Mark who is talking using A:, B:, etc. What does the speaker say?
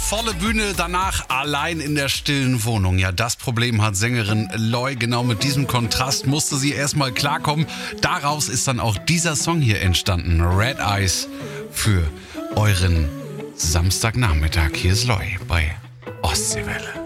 A: volle Bühne, danach allein in der stillen Wohnung. Ja, das Problem hat Sängerin Loi. Genau mit diesem Kontrast musste sie erstmal klarkommen. Daraus ist dann auch dieser Song hier entstanden. Red Eyes für euren Samstagnachmittag. Hier ist Loi bei Ostseewelle.